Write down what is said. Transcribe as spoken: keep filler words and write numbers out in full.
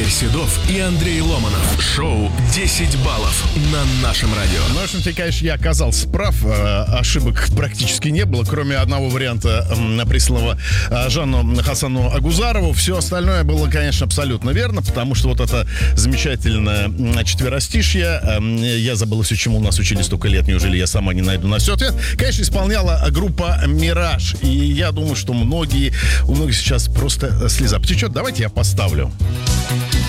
Седов и Андрей Ломанов. Шоу десять баллов на нашем радио. Ну, в общем-то, конечно, я оказался прав. Ошибок практически не было, кроме одного варианта, присланного Жанну Хасану Агузарову. Все остальное было, конечно, абсолютно верно, потому что вот это замечательное четверостишье, я забыл все, чему нас учили столько лет, неужели я сама не найду на все ответ, конечно, исполняла группа «Мираж». И я думаю, что многие, у многих сейчас просто слеза потечет. Давайте я поставлю.